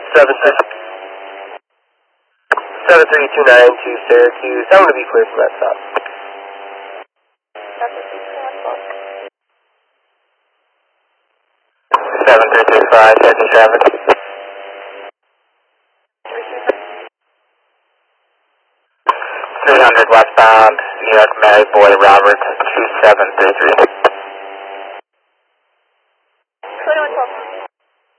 7329 to Syracuse. I'm going to be clear from that stop. 7335, checking traffic. 300 westbound, New York Mary Boy Robert, 2733. 2112.